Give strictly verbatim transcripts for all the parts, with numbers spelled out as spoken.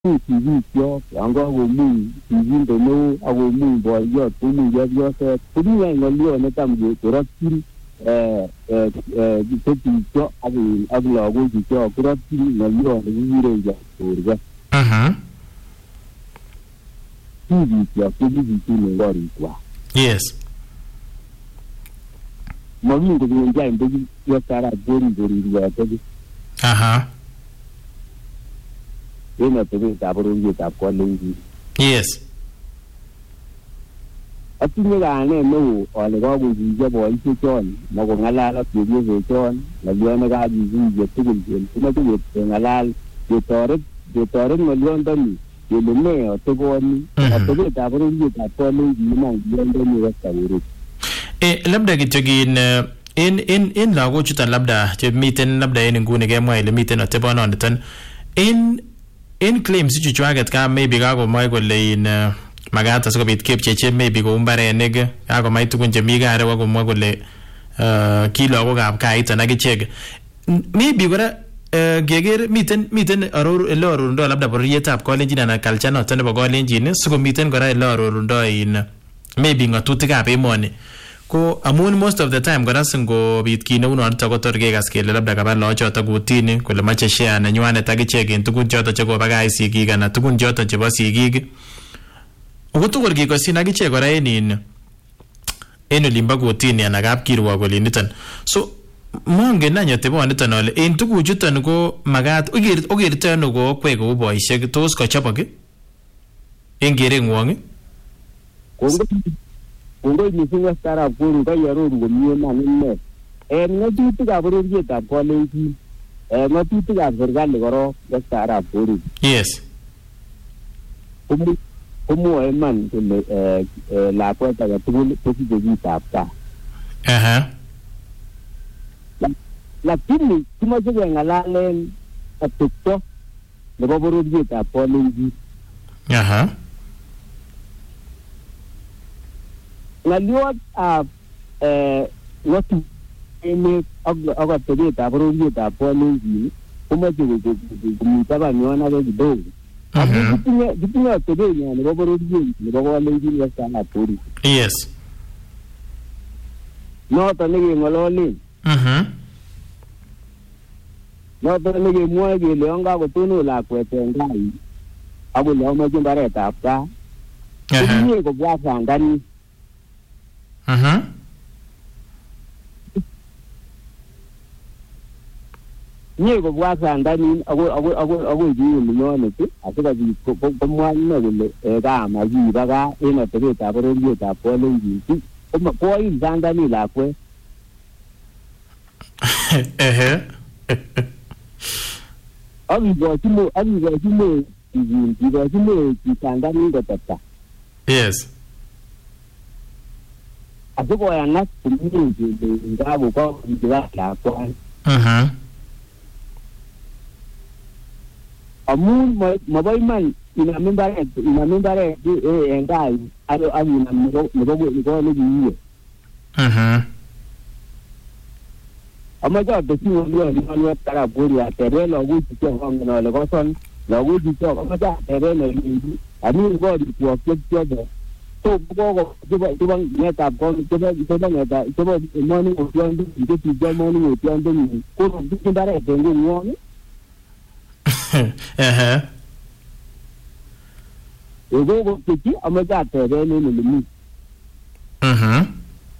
Yo, ang go mo, hindi do no, ako mo boy, yo, tumu yo yo sa, kung nga ngaliyo na tamyo, kurapin, eh, eh, eh, dito dito, ako, ako lago dito, kurapin ngaliyo, ngaliyo yo, kurga. Uh-huh. Hindi yo, hindi dito ngaliyo kwa. Yes. Maging ko yung dyan, hindi yo tara, bori, bori, yo, kasi. Uh-huh. Ina tabi tabarun je ta kwalin. Yes. Ati ne ga ne no ole go bu ji je bo isi ton ma go ngala la ti je je ton la yo ne ga ji ji je tu je tu ma tu je ngala je tore je tore mo yo ndani je le ne o to go ni tabi tabarun je ta kwalin ji ma yo ndani wa tawuru. Eh labda kitogin in in in lago chuta labda je miten labda in ngune ge mo ile miten otebo no nton in in claims you chwaget ka maybe ga go mai go lein magata so bit kep cheche maybe go umbare nege ga go mai tukun je mi ga re go mo go le kilo go ga ka ita na gichege maybe gora geger miten miten aror elor ndo labda bor yetap ko lenjina na culture no tane bo go lenjine so go miten gora elor ndo in maybe ngatuti ga be moni ko amun most of the time gora singo bit kino uno anta go torge gas kele labda ka ba lo chota gutini ko le mache share na nywane tagi chege tukun chota chego baga isigi kana tukun chota chebo sigigi ugo tukul gi ko sinagi chego ra enin eno limba gutini ana gap kirwa go linitan so monge nanyo tebo nitan ole en tuku chutan ko magat ogir ogir tano go kwe go boyshek tos ko chapoke en gere ngwong Ungo ni singa stara puru ka yaro ngo miyo na nne e ngati tuka buru je ta college e ngati tuka serikali goro ya stara puru. Yes. Kumu kumu e man kule eh la kweta ga tukul tuki je ta ta. Aha. Lakini kima je ngala len atukto ngo buru je ta college. Aha. Ngaliot a eh watu ene aga tebe ta bro ye ta pole ji kuma je je je ta ba nyona ga do abu dinya dinya tebe ne ne bro ji ne bro le ji ya sana puri. Yes. No ta ne ngololi. Mhm. No ta ne ge mo ge le nga go tunu la kwete ngai abu le ma je bare ta ta Aha. ni go bwa sa ngani. Mhm. Ni go bwa sa ndani ago ago ago ago ji ni no ne ti asika ji ko ko mwa ni ne e ga ma ji ba ga ina te ta bro ji ta po le ji ti ko ma ko i zanga ni la kwe Eh ami go ti mo ami go ti mo ji ji go ti mo ji zanga ni go ta ta. Yes. Asiko ya na ni ji ji ga go ko ji la la kwa. Mhm. Amun mabai man ina membare ina membare e engai ado ami na mo mo go go le ji. Mhm. Ama ja de si wo lo ni lo tara bori a tere lo gu ti ko ngam no le ko son lo gu ti ko ama ja tere no ni ani go di ko ke ke de to go go ti ba ti bang ne ta ko ti ba ti ba ne ta ti ba mo ni o ti an di ti ti ja mo ni o ti an di ko ro ti ti bare de ngi mo ni Eh e go go ti ti ama ja tere no ni ni Mhm.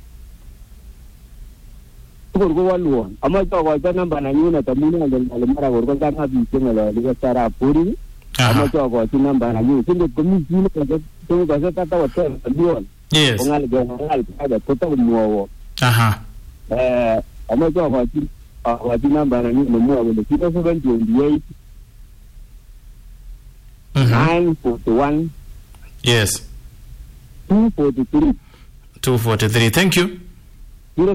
ko go wa lo ama ja go ja namba na ni na ta mu na le le mara go go ta na bi ti na le le tara puri ama ja go ti namba na ni ti ko mi ji ko ga to ga ta ta wa ta lo Yes. ngal go ngal ta ga ko ta mo wo Aha. eh ama ja go ti wa ti namba na ni mo mo wo ti ko seven twenty-eight Mhm. nine forty-one Yes. two forty-three two forty-three. Thank you. zero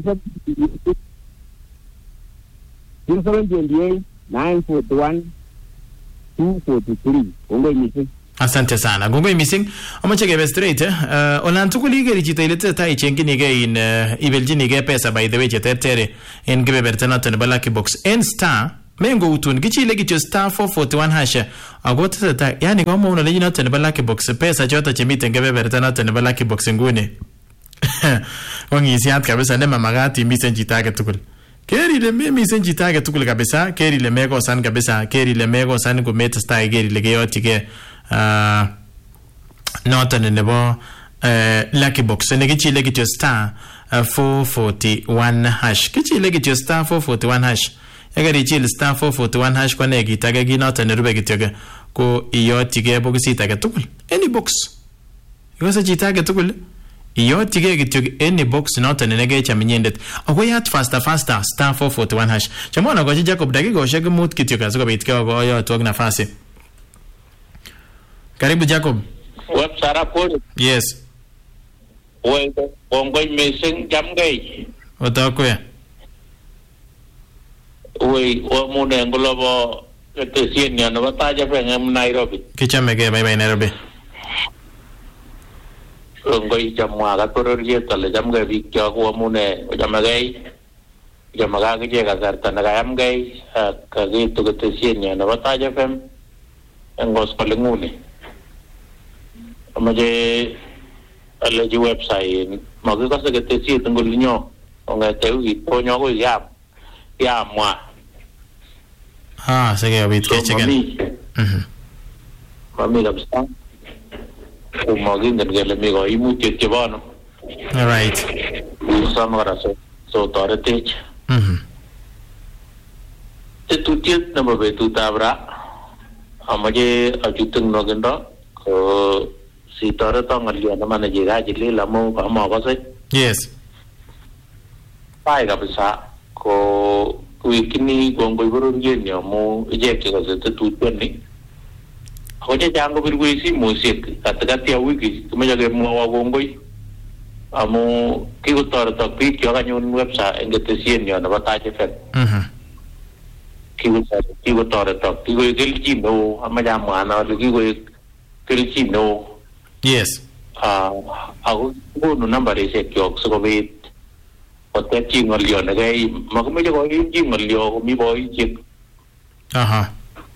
seven twenty-eight nine forty-one two forty-three ongo ni. Asante sana. Gungo missing. Amache gebe straight eh. Uh, Olan tukuli geri chita ile tata ichengi nige in uh, ibelji nige pesa by the way chete tere in gebe bertana tene balaki box. En star mengo utun kichile kityo star four forty-one hash ako teseta yani kama una leji noto nebo lucky box pesa choto chemiten kebeberta noto nebo lucky box nguni wangisiat kabisa nema magati misen chito age tugul keri le me misen chito age tugul kabisa keri le meko san kabisa keri le meko san ko metasta keri le keyotige ah noto nebo lucky box ne kichile kityo star four forty-one hash kichile kityo star four forty-one hash yagari chile star four forty-one hash ko ne kitage ginoto ne rube kityo ko iyotige boxit age tugul any box yose chito age tugul iyotige kityo any box noto ne nege chaminyendet akoyat faster faster star four forty-one hash chamona ko Jacob dakikoshek mut kityo kasikobit ko yotwak nafasi. Karibu Jacob. Web Sara Paul. Yes. Wait, Bongoy missing Jamgay. What are you? We were moving Golobo at the senior Novataja from Nairobi. Kitchamege by Nairobi. Bongoy Jamaga, Korea, Jamga, Victor, Wamune, Jamagay, Jamaga, Tanagayamgay, Kagi to the senior Novataja from and was Palinguni. Amaje alaji website magi ko sa gete si tungul nyo nga teu gi to nyo ko ya ya mwa ah sige abit ke chicken mhm mami labsta ko magi ngel mi go imu che che bano all right samara so so torete mhm te tu tiet na ba tu tabra amaje ajutung no gendo ko si tore to ngalio na mana jira jili lamu ka mo ko se yes pai ga bisa ko wikini gongo burun yen yo mo je ke ko se tu toni ko je jango bir wi si musik kataga tia wiki kuma jage mo wa gongo amo ki ko tore to pi jo ga nyun website engete sien yo na bata je fet mhm ki ko ki ko tore to ki ko gel ji no amaja ma na ki ko gel ji no. Yes. Ah, aku pun number is ekjok so kami hotel cingol yo na gay makam je ko cingol yo mi boy cik. Aha.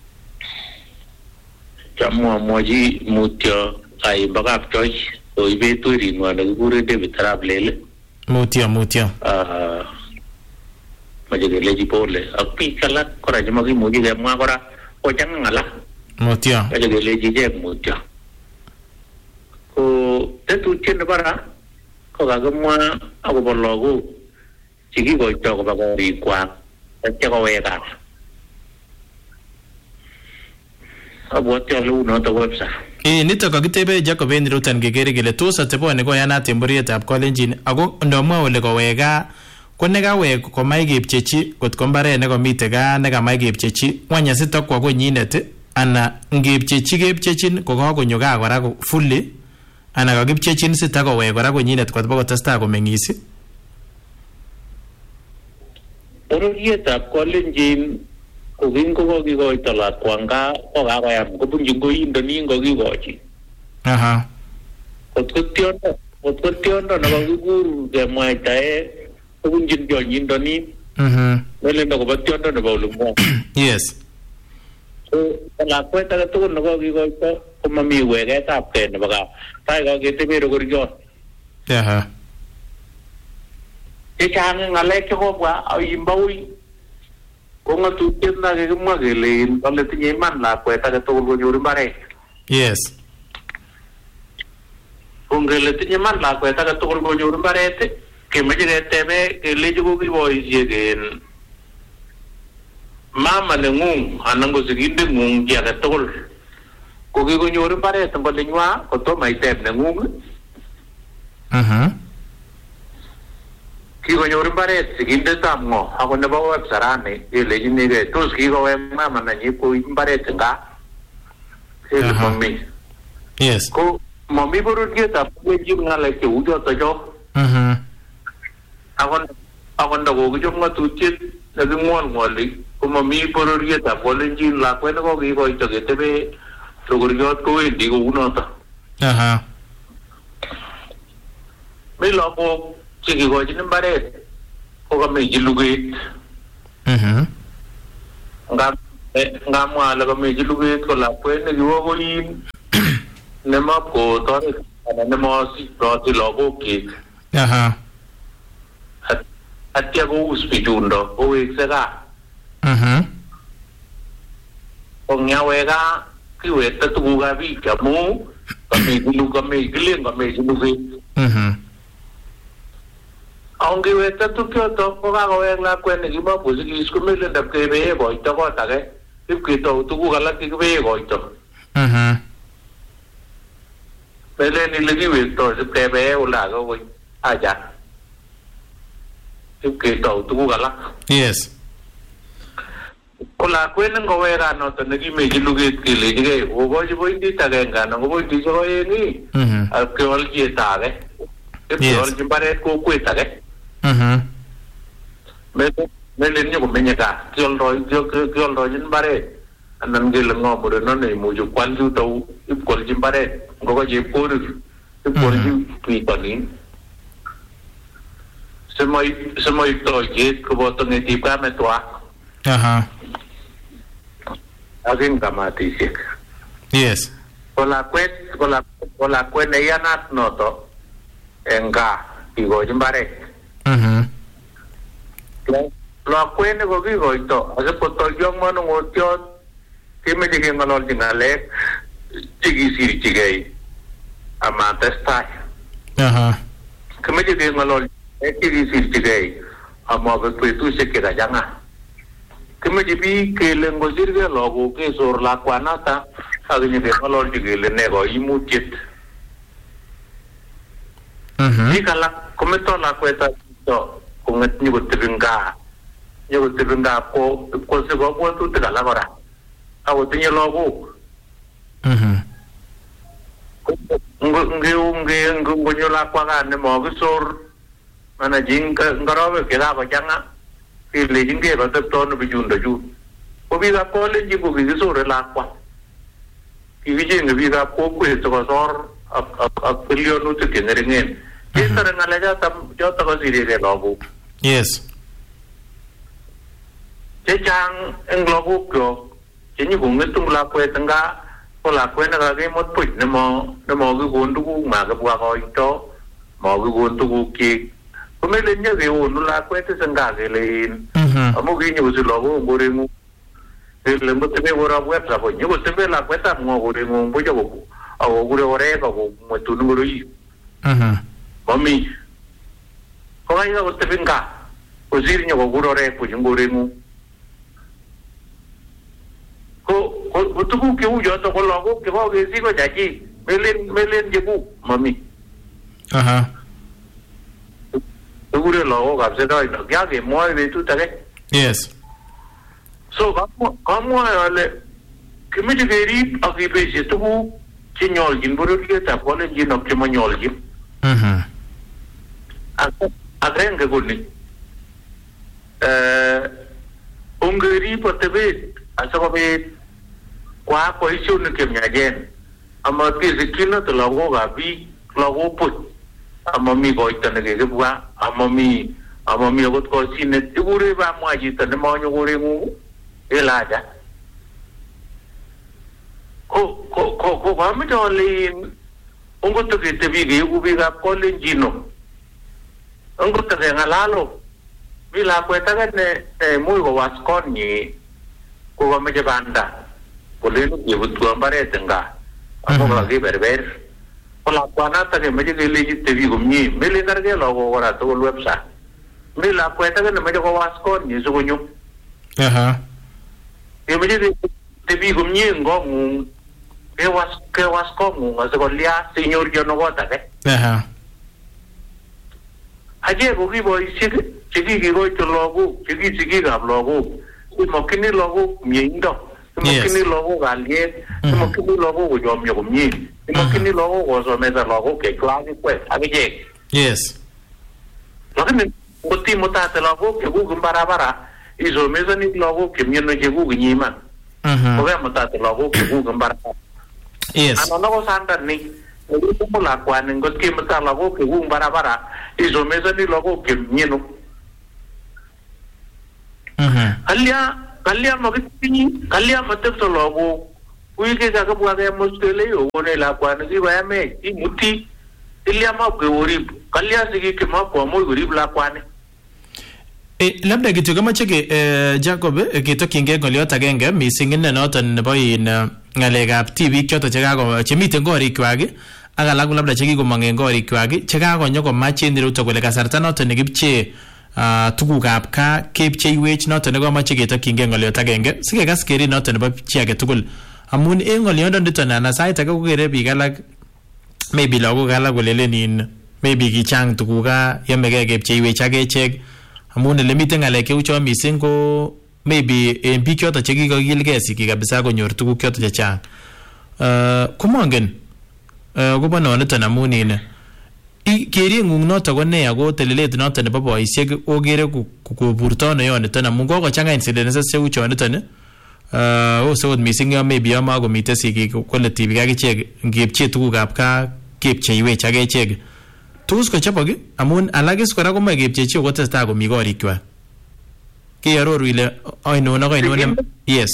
Jamu moji mutya ai bagap choy so ibe tu ri no na gure de bitrab lele. Mutya mutya. Ah, maje de leji pole. Api kala kora je magi moji de ma kora ko jang ngala. Mutya. Maje de leji je mutya. Ko tetu chen bara ko ga gama ako bologo chigi go to ko ba ko ri kwa te ko we ga abo te lu no to website eh nito kakitebe Jacob en rutan gegere gele tos atebone ko yana temburiet ab kolenjin ako ndomwa ole ko wega ko ne ga we ko mai gepchechi kot ko mbare ne ko mite ga ne ga mai gepchechi wanya sitokwa ko nyinet ana ngepchechi gepchechin ko ga ko nyoga kora ko fully ana kakipchechin sitako we kora konyinet kot bako testai komeng'isi bororietab kolenjin kokin ko kokikoito lakwanga kokakoyam kobunji ngoindoni ngokikochi aha kot ko tiondo kot ko tiondo nekakikur kemwaitae kobunjin tionyindoni mhm melendo kobo tiondo nebo ulimwengu yes so lakwet age tugul nekokikoito komami weketab kei nebo kaa tai kaketebe rokoriot aha chechang ng'alek chekobwa ayimba ui ko ng'atutiet na kikimwa kele kole tinye iman lakwet age tugul konyor mbaret yes ko ngele tinye iman lakwet age tugul konyor mbaret kemeche ketebe kelechi kokiboisie ken mama neng'ung anan ko sigindeng'ung chi age tugul ko kikonyor mbaret eng olinywa kotomo iteb neng'ung mhm kikonyor mbaret sigindetab ng'o ako nebo web sarani kelechinigei tos kikowe mama nanyi koib mbaret nga kele mami yes ko mami bororietab kolenjin ng'alek cheu choto cho mhm akon akon ndakokichop ng'atutiet neking'olng'oli ko mami bororietab kolenjin lakwet nekokikoito ketebe rokoriot kowendi kounoto aha mi lagok chekikochin mbaret ko kamechi luget mhm ngamwa la kami luget ko la kwen ne yo ko yin ne ma ko to ne ma si to ti logo ki aha atia ko uspidundo o exega mhm o nyawega ki we ta tu ga bi ka mu kami lu kami glen kami luget mhm aunque we ta tu ko to ko ga ko la kwen ni ma bu si ko me le da ke be ko to ko ta ke ki to tu ga la ki be ko to mhm pele ni le ki we to se ke be o la ko a ja ki to tu ga la yes ko la kwen ngo we ra no to ne ki me ji lu ke ki le ji ke o go ji bo ndi ta ke ga no go ndi so ye ni mhm a ke ol ji ta ke ke ol ji bare ko ku ta ke mhm me me le ni ko me nya ka ke ol ro jo ke ol ro jin bare anan ge le ngo mo no ne mo ju kwan ju to i ko ji bare ngo go ji ko ru i ko ji ki to ni se mo se mo to ji ko bo to ne ti ka me to a aha agin kamati sik yes ko la kwet ko la ko la kwen ne ya nat no to enga i go ji bare mhm lo kwen ne go gi go to ase po to yo mo no ngo tyo ke me dike ngalol dinale tigi sir tigay ama testa aha ke me dike ngalol tigi sir tigay ama be tu se ke da janga ke me dibi ke lengo sirge logo ke sor la kwanata agni be ngalol tigay le nego imutit mhm dikala come to la kweta to con ni go tibinga ni go tibinga ko ko se go ko tu te la gora awo tinye logo mhm ngo ngo ngo ngo nyola kwa ga ne mo gisor mana jinga ngarawe ke la ba janga ki le jinge ba te to no bijunda ju ko bi ga ko le jingo bi gisor la kwa ki bi jinga bi ga ko ku to ga sor a a pelio no te tiene ngen ki tara ngala ja tam jo to ko sire le logo yes che chang en logo ko ni cũng biết tung la quê tăng ga có la quê nó là cái mốt bụi nó mò nó mò cái cuốn tu mà cái bùa coi cho mò cái cuốn tu kia có mấy lên nhớ cái cuốn nó la quê tới sang ga cái lên ở một cái nhiều sự lo của bố đi ngu thì lên một cái bố ra web ra rồi nhưng mà cái la quê ta ngồi bố đi ngu bố cho bố ở bố đi ở đây có bố một tuần nó rồi mà mi có ai ra một cái bên cả có gì nhiều bố ở đây bố chúng bố đi ngu ko ko tu ku ke u yo to ko lo ko ke ba ke si ko ja chi melen melen je ku mami aha tu re lo ga se dai no ya ke mo ve tu ta ke yes so ga mo ga mo ale ke me je ri a ke be je tu ku chi nyol jin bu ri ta ko le jin no ke mo nyol jin mhm a a ren ke gunni eh ungeri potebe asa ko be qua có isu nó kiểm nhà gen, ama cái gì kia nó từ lâu có gặp bi lâu có bút, ama mi gọi tên cái cái bữa, ama mi ama mi có có xin cái cái bữa ba mua gì tên nó mua nhiều bữa ngu, cái là gì? Cô cô cô cô có mấy chỗ lên, ông có thực hiện cái việc cái bữa gặp có lên gì nó, ông có thực hiện là lalo, vì là quay ta cái này mua cái vắt con nhỉ, cô có mấy cái banda. Boleh ni betul ambare tengah. Apa lagi berber. Kalau aku anak tadi macam ni lagi T V gumni, meli kerja logo orang tu website. Meli aku itu kan macam kau waskon ni sugunyu. Aha. Dia macam T V gumni engkau ngung, ke was ke waskon ngung, asal kau lihat senior jono kau tak eh? Aha. Aje buki boy sih, ciki kau itu logo, ciki ciki gap logo. Mungkin ni logo miendo. Mungkin logo galie, mungkin logo ko jom yo kumni, mungkin logo ko so mesa logo ke klase ko, agi je. Yes. Lakin muti muta te logo ke ku gumbara bara, iso mesa ni logo ke mieno je ku gnima. Mhm. Ko muta te logo ke ku gumbara. Yes. Ano no sandar ni, ko mo la kwa ni ngot ke muta logo ke ku gumbara bara, iso mesa ni logo ke mieno. Mhm. Alia kalya makitinyi kalya matepto logo kuike ka kabwa ka mostele yo one la kwana ki ba me imuti ilya ma ke orib kalya sigi ke ma ko mo orib la kwane e labda kitu kama cheke Jacob kitokyinge ngoliot agenge missing inne noton nebo in ngalekab tibik choto chekako chemiten korikwak ak alak labda chekikomong en korikwak chekakonyo komach en ireyuto kole kasarta noton nekipche tugukab kaa kepcheiwech noton nekomoche ketokyinge ngoliot agenge sikekas keret noton nebo chi age tugul amun en ngoliondoniton ana sait age kokere biik alak maybe lagok alak kolelen in maybe kichang tuguk kaa yomegei kepcheiwech ak echek amun ele miten ngalek cheu chon missing ko maybe en biik choton chekikokilgei sikik kabisa konyor tuguk choton chechang komongen kobo noniton amun in kerieng'ung noton ko ne ako telelet noton nebo boisiek okere koburto ano yoniton amun kokochang'a incidences cheu choniton ose ot missing yon maybe yon makomiten sikik kole tibik ak ichek ngepchee tugukab kaa kepcheiwech ak echek tos kochobok amun alak is kora komoe kepchechi okotestai komi korikwak kiaroru ile ainon ak ainon yes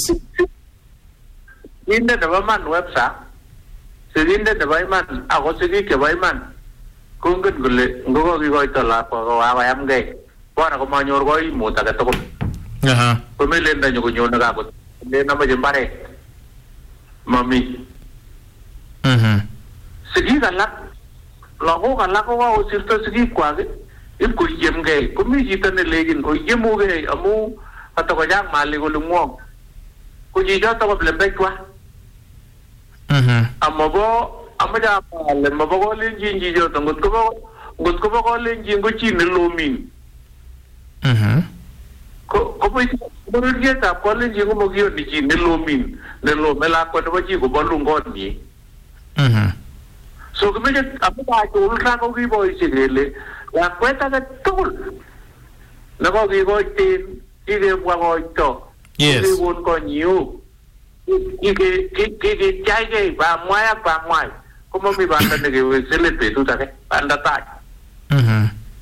inde nebo man websa sigindet nebo iman ako sigik chebo iman kongen kole ngokokikoito lakwa kokakoyamgei bwana komanyor koimut age tugul aha komelen ndanyo konyone kakot len amache mbaret mami mhm sigik alak lagok alak ko kakosirto sigikwak ip koyemgei komi chito nelegin koyemugei amu katokochang malik kole ngwong ko chichoto ko plembechwa mhm amabo amache ale mabo kolenjin chichoto ngot kobo ngot kobo kolenjin ko chi nelomin mhm ko ko bororietab kolenjin ko mokiyoni chi nelomin nelome lakwa nebo chi kobolun kotnyi mhm so kimeche amuche ultra ko kiboisie kele lakwet age tugul nekokikoiten kikebwa koito yes kikon konyiu kike kike jaige ba mwaya ba mwai como mi banda nekewesele betut age banda tai mhm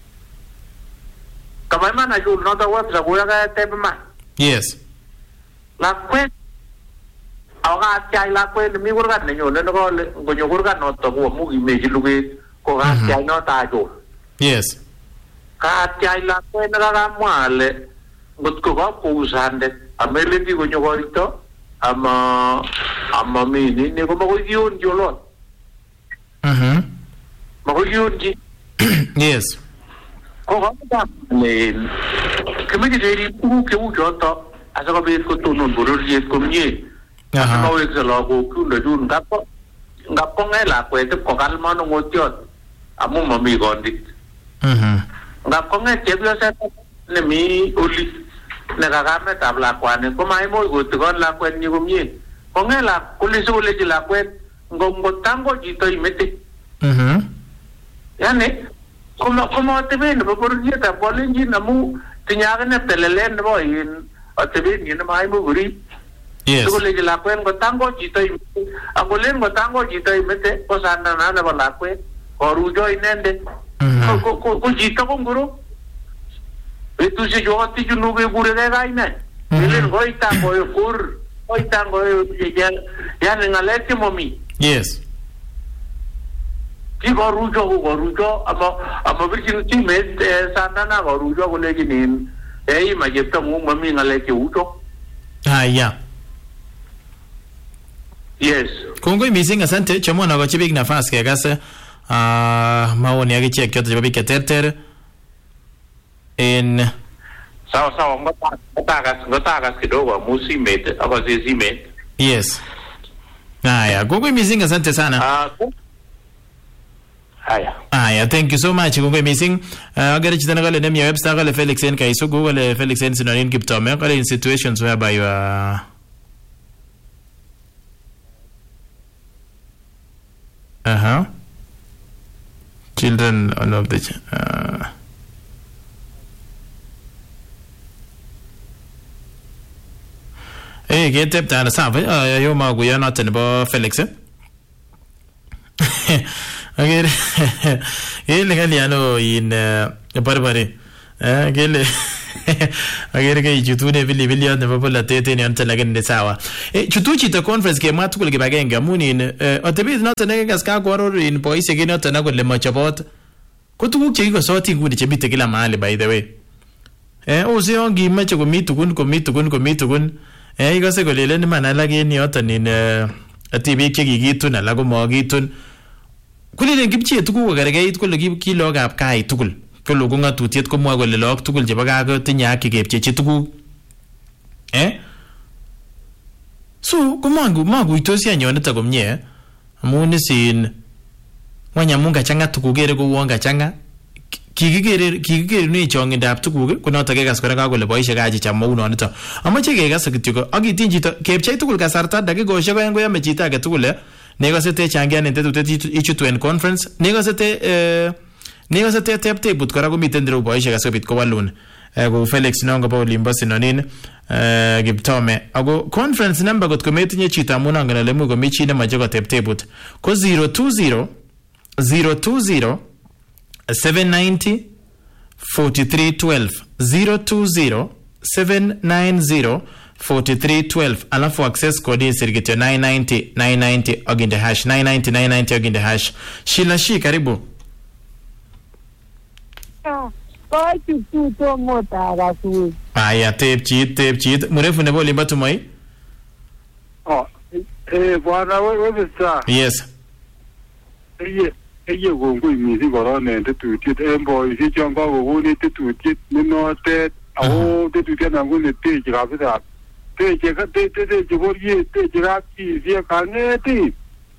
kama imana jul nota websa kuyaga tebma yes lakwet awaka chai lakwet mi kurgat nenyone nekole ngonyo kurgat noto ko mugi meji luge ko ga chai nota jul yes ka chai lakwet nekakamwale ngot ko kakousande amelendi konyo korito ama ama mini ne ko makoyun jolot mhm makoyun yes ko ga ne kemeje deri ku ke u joto asaka be ko tonon bororiet komye aha no ek la ko kunda jun gapo gapo ngela ko et ko kalma no ngotiot amu mami gondit mhm gapo nge chebyo se ne mi oli ne kagame tabla kwane ko mai mo go to la kwen ni komye ko ngela kulisi ule jila kwen ngongo tango jito imete mhm yani como como te ven no por dieta bolenji namu tinyaga ne pelelen bo in atebe ni na mai mo guri yes ko le la kwen go tango jito imete agolen go tango jito imete ko sanna na na la kwen ko rujo inende ko ko ko jito ko nguru etu se yo ati ju no be gure de gaina ele goita ko kur goita go ya ya ngalete momi yes ki gorujo gorujo ama ama virgin ti met sanana gorujo ko le ginin ei ma jepta mu mami ngalete uto haya yes kongoi missing asante chomona ko chibik nafasi kekase ah maoni yake chek chote chebo biik terter en sawa sawa ngotakas ngotakas kidogo musimet ako simet yes haya kongoi missing asante sana ah haya haya thank you so much kongoi missing agere chitana kale nemya website kale Felix en kaiso kale Felix en sinonin kiptome kale in situations whereby you are uh-huh children of the uh, eh getep tana sabe yo ma guya not nebo Felix eh agere ele gali ano in barbare eh kele agere ke chutune vili vili on nebo polatet en yon lakini ni sawa eh chutu chito conference kemwa tugul kibagenge amun in otebet noton nekas ka kworor in boisiek en yoton akole machobot ko tuguk chekikosoti nguni chemite kila mahali by the way eh ose yon kimeche komi tugun komi tugun komi tugun eh ikose kolelen iman alak en yoton in atibik chekikitun alak komakitun kulelen kipchie tuguk kokerkeit kole kilokab kai tugul kolo ko ngatutiet komwa kole lok tugul chebo gaa kotinye haki kepchechi tuguk eh so komangu maguitosi anyonita komie amun isin wanyamun kachanga tuguk gere ko won kachanga kikigere kikigere ni chongindab tuguk ko noto kekas kora kakole boishe gaji chamau nonito amache kekas kityo akitin chito kepchei tugul kasarta dakikoshek aeng koyame chito age tugul nekosete changian entetut ichutu en conference nekosete eh nekosete tep tebut kora komiten ndiro boishe kasobit kowalun ko Felix nongo pa olimbo sinonin eh Kiptome ako conference number got kometinye chito amun angen ale mu komi chi nemache kotep tebut ko zero two zero zero two zero seven nine zero four three one two zero two zero seven nine zero four three one two alafu access code sirgityo nine ninety nine ninety aginde hash nine ninety nine ninety aginde hash Shila Shi karibu kwa chutu to mota gasu aya tep chit tep chit mrefu nebo limba tumai oh eh bwana wewe sasa yes eh eye gongo imizi korone tetutiet embo isi chongo gogoni tetutiet ninotet aho tetutiet nangune teje kabisa teje ka teje teje borie teje rapi zie kangeti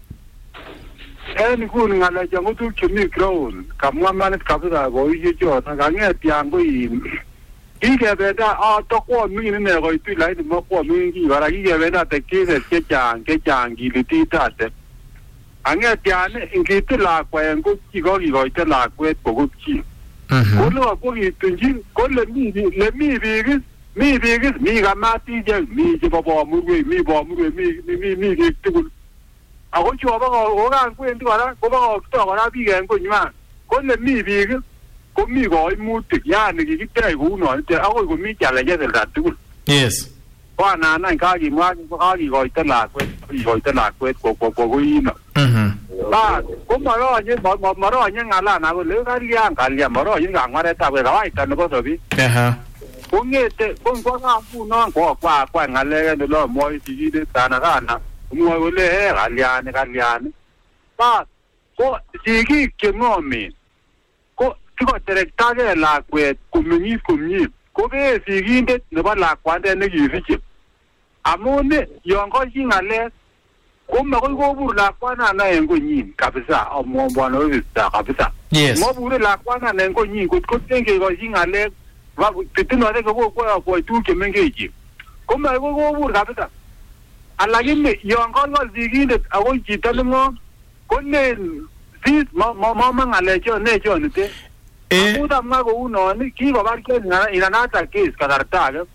en kun ngala jango tu chumi ground kamwa manet kabisa boie jona kangeti yango in kike beda a to ko mi ne go itu lai mo ko mi ki bara kike beda te kike ke chang ke chang gi liti tate angeti ane ingiti la kwengo kigo kigo ite la kwet boguchi mhm ko ko gitunji ko le mi le mi bigis mi bigis mi gamati je mi je bobo murwe mi bo murwe mi mi mi mi tugul ago cho ba go ga kwen twara ko ba go to ba bi gen ko nyma ko le mi bigis ko mi go mu tik ya ni gi te gu no te ago ko mi jala je del tugul yes wa na na ka gi ma ka gi go ite la kwet go ite la kwet ko ko ko ino mhm ba ko maro nye maro nye ngala na ko le ka ria ngalia maro nye ngare ta be ra ita no ko bi aha ko ngete ko ko nga fu no ko kwa kwa ngale ne lo mo ti de ta na kana mo ko le he ngalia ne ngalia ne ba ko ti ki ke no mi ko ti ko direkta ge la kwe ko mi ko mi ko be si gi de ne ba la kwa de ne gi fi amone yongo ngale kuma ko go burla kwana na engo nyin kabisa mo bwana wisa kabisa yes mo burla kwana na engo nyin ko ko tenge go jingale ba pitino de go ko ko tu ke mengeji kuma go go burla kabisa alagime yongo go ziginde ago jitalmo ko ne sis mo mo mangale cho ne cho nte eh uda mago uno ni ki go bar ke na ina nata kes kadarta ga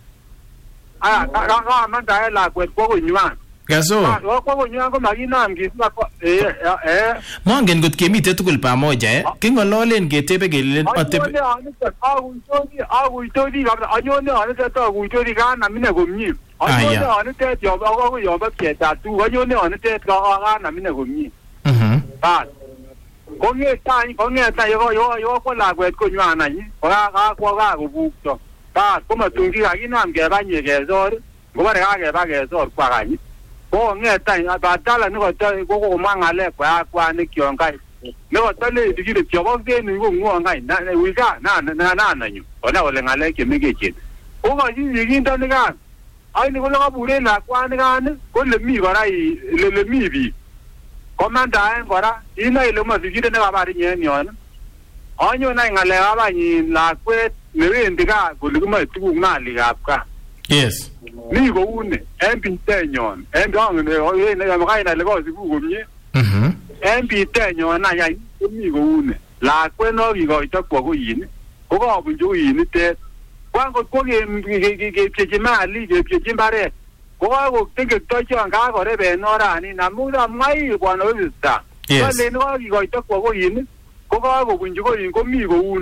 ah ga ga manda la ko ko nywa gaso wa kwa nyango magina ngisa eh eh mongen got kemite tugul pamoja eh kingololen ketebe kelelen atebe au todi au todi ga anyone ane ta au todi ga na mine gomni anyone ane te yo ba ko yo ba ke ta tu anyone ane te ga ga na mine gomni mhm ba ko nge ta ko nge ta yo yo yo ko la kwet ko nywa na ni ga ga ko ga ko bu to ba ko ma tungi ga ina nge ba nye ge zo ko ba ga ge ba ge zo kwa ga ni ko ngeta ba tala ni ko ta ko ko mangale kwa kwa ni kyongai ne ko tale digire tyobo de ni ko ngo ngai na wi ga na na na na nyu ona ole ngale ke mege chin ko ga ji ji nda ni ga ai ni ko la bure na kwa ni ga ni ko le mi bara i le le mi bi komanda en bara ina ile ma digire ne ba ri nyen yon onyo na ngale ba ni la kwet ne ri ndiga ko lu ma tu ma li ga ka yes ni go une en pintenyon en dong ne o ye ne ma kai na le go si bu gomye mhm en pintenyon na ya ni go une la kwe no gi go ita ko go yin ko go bu ju yin te kwan ko ko ge ge ge ge ma li ge ge bare ko go te ge to cho ga go re be no ra ni na mu da mai kwa no sta ko le no gi go ita ko go yin ko go go bu ju go yin ko mi go une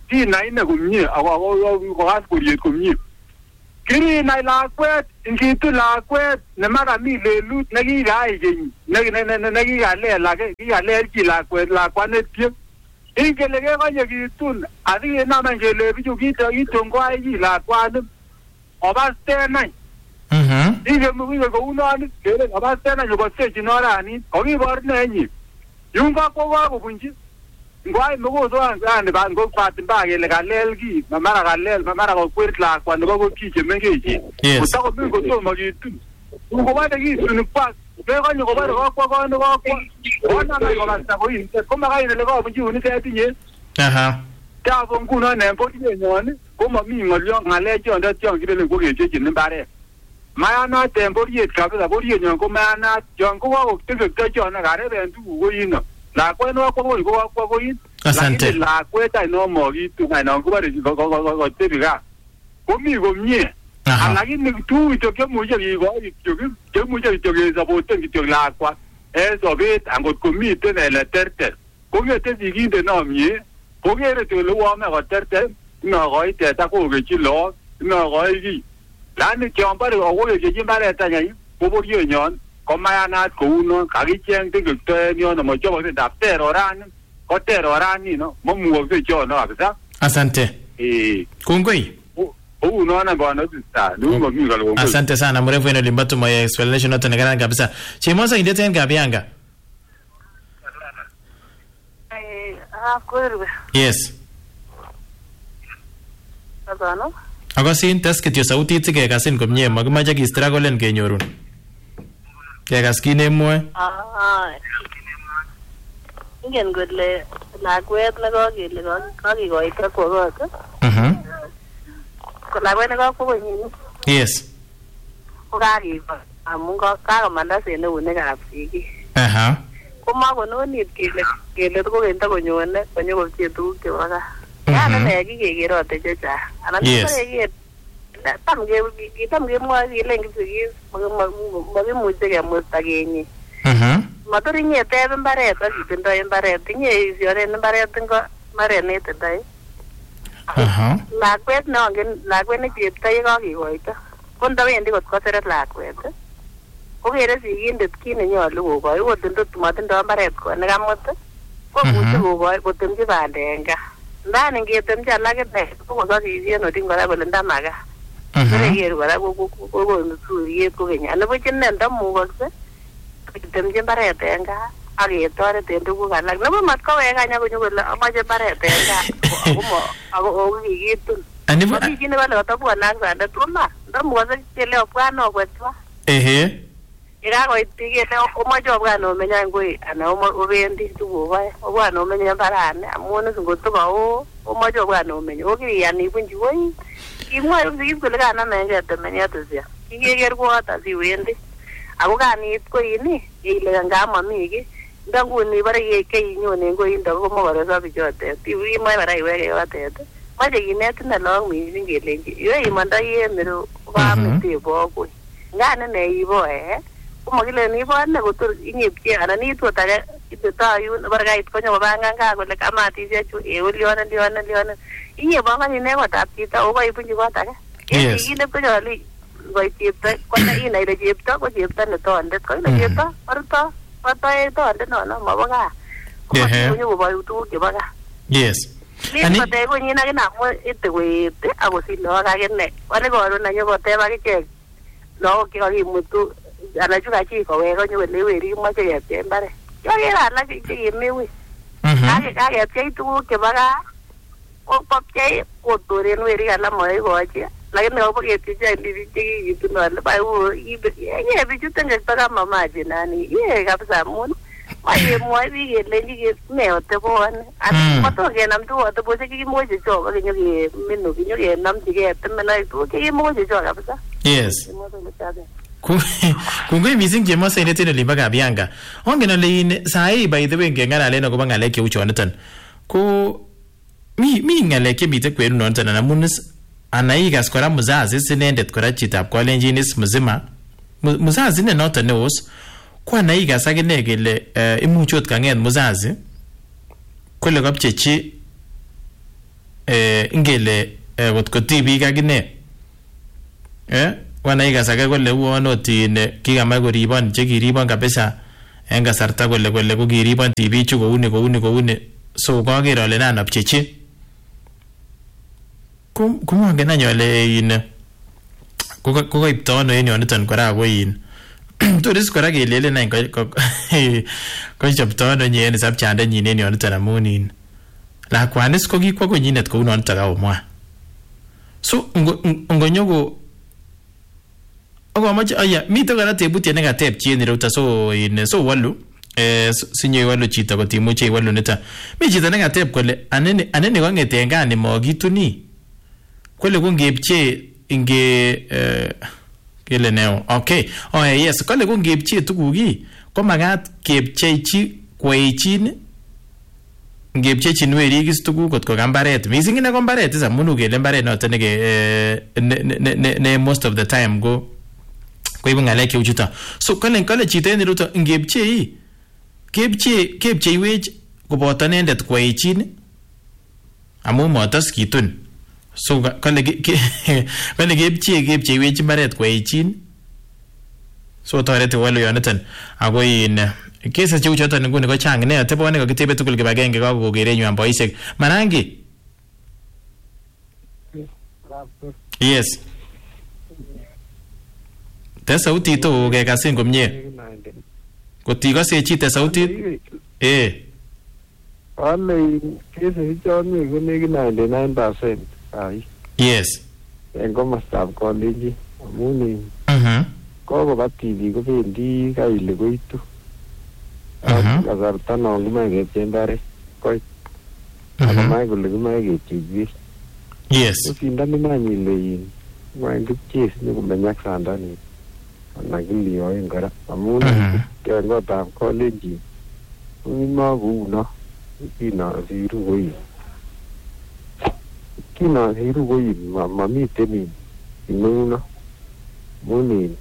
sinai ine komie ako kokas boriet komie. Kirinai lakwet ingitu lakwet nemara mi lelut nekikayai keny nekikalel ake kikalelchi lakwet lakwanetie ingele kekonye kitun asikenam kele bichu kitongwai chi lakwani obastenai ingele kounon kele obastenai kobosechin orani kokibor nenyi yun kakwo kakobunchi ngwai mokosoan yani bango patimba kele kalel ki mara kalel mara kokwer lakwa nebo kochi chemengechi kotako mi kotomo kitun ngobate kitun kwa bekonye kobare kokwa kono kokwa ona mai kobasta koin komakai nele kobunchi unite tinye aha tabo nguno ne mbodi nyon komami ngolyo ngale chonda chon kirele kokechechin imbare mayana temboriet kabisa boriet nyon ko mayana jon ko koktekekto chon akareben tuku koino lakwet no ko ko ko ko yin asante lakwet ai no mo gitu ngai no ko bare ko ko ko tebi ga ko mi ko mie lakini tu ito ke mu je ko ito ke mu je ito ke saboten ito lakwa e so bet angot ko mi te ne le terte ko ke te siginde no mie ko ke re te lo wa me ko terte no ko ite ta ko ke chi lo no ko i la ni chon bare o ko ke chi bare ta nyai ko bo ye nyon komayanat kouno kakicheng tikikto nyo mo chobo ni dapter oran ko ter oran ni no momuokse chono kabisa asante eh kongoi uno na bwana tista lungo minga lo asante sana mrefu eno limbatu my explanation note negana kabisa chimosa indete ngabianga eh ah kurbe yes Adano agosin teskityo sautit sikekasin komie makimache ki struggle kenyorun kekas kinemwoe ah ingen kole lakwet nekokele kokikoito kwo kot mhm ko lakwet nekokwokonyin yes ko kakiba amun kakomanda en eunekab sigik aha komakononit kele kele kokento konyone konyokopchee tuguk chebo gaa yana ne kikekerote chechang anan keker tam ke tam kemwoe kele kisigis makimuche kemusta kenyi mator inye teb mbaret ak itindoi mbaret inye isioren mbaret ngo mbaret netindoi lakwet neongen lakwet ne chepto yekakikoito ko ndawendi kot koseret lakwet kokere sigindet kit nenyolu kokoi ot ndot matindoi mbaret nekamut komuche kokoi kotemchi bandek en gaa ndani ngetemchi alak ine kokosokisien odin kora kole ndamaga keker kora kokonu suriet kokeny anibuch ine ndamukokse ketemchi mbaret en gaa ak ketoret en tuguk alak nebo matkowek any akonyo kole amache mbaret en gaa ako kikitun mami chi nebole kotabwone ak sandet koma ndamukokse kele obwan okwetwa ehe yekakoit kele omoche obwan omeny any koi anan obendi tuguk oe obwan omeny mbarani amun ngoto kao omoche obwan omeny okiriyan ibunchi koi kimwoe sikis kole kanamengee temenyet usia kikeker kuot asiwendi ako kanit koini ile nga mami ki nda nguni bare keinyonen koindo komokoreso bichotet imoe bara iweke yotet mache kinet ine lagok mising kelenji iwe imondoi en mero kokametebo koi ngane ne ibo eh komakile ibo ane kotor inyepche anan itut ake itutayun bare kait konyo kobangan kaa kole kamatisiechu eolione lione lione inye bangani ne kotab chito okoibunchi kot ake en sigindet konyolu koit chepto kone inai ile chepto ko chepto netondet ko ile chepto orto kotoe tondet nono mobo gaa komakinyo koboyu tuguk chebo gaa yes ani koteb konyin akine amu ite koet akosich lagok akine wale koron anyokoteb akichek lagok chekakimutu anan chukachi kowek konyo kole weri kimoche kepchei mbaret yoker alak chekimi wui kakepchei tuguk chebo gaa kopchei kotoren werik alak moikochi lakini kopokepchei biik chekikitun ale bau ye bichuton kamamache nani ye kabisa amun mayemwoe biik kelenji ne oteboni ani kotor kenam tuguk otebosiek chekimoche chok ak kinyokeminu kinyokenamchigei temenoik tuguk chekimoche chok kabisa yes kungoi mising chemosainet en olimbo Kabianga ongen ole in sai by the way ngeng'alalen akobo ng'alek cheu choniton ko mi mi ng'alek chemite kweru noton amun ana ikas kora muzazi sinendet kora chitab kolenjinis mzima muzazi ne noton neos kwa ana ikas akine kele imuch ot kang'et muzazi kole kapchechi eh ingele kot ko tibik akine eh wana ikasake kole uon otin kikamach koribon che kiribon kabisa en kasarta kole kole ko kiribon tibik chu kouni kouni kouni so kaker ale nan apchechi kum kumongen any ale in ko ko koipto ano en yoniton kora ko in toris kora kelelen any ko ko chopto ano nyen sapchande nyin en yoniton amun in lakwanis ko kikwa konyinet kou noniton kaomwa so ngonyoko okomoche aya mito kora tebutiet nekateb chi en ireuta so in so walu eh sinye walu chito kotimuche walu nito mi chito nekateb kole anene anene kongeten gani mokituni kole ko ngepche inge eh kele neo okay oh yes kole ko ngepche tukuki ko magat kepchechi kweichin ngepchechin werik is tukuk kot ko kambaret mising ine kambaret is amunu kele mbaret noto ne ne ne most of the time go koibu ngalek cheu chuto so kale kale chito en ruto ngepchei kepche kepcheiwech koboto nendet kweichin amu motos kitun so kale kale kepche kepcheiwech mbaret kweichin so toreti walu yoniton ako in kesa cheu choton nguni ko chang ne atebone kakitebe tugul kibagenge kakokerenywan boisiek Marangi. Yes. Te sauti to kekasin komie. Kotikose chite sautit? Eh. Ale kesa hichon mi ko nekit ninety-nine percent. Ai. Yes. En komostab Kolenjin amun Mhm. kokoba tibik kobendi kaile koitu. Kasarta non kimoe kepche mbaret koit akomach kole kimoe kepcheiwech. Yes. Kosindoni many ile in ngwany kipche sinyokomeny ak sandani anan kilioen kora amun en kotab Kolenjin kokimokouno kinosiru koi kinosiru koi mamiten inouno amun in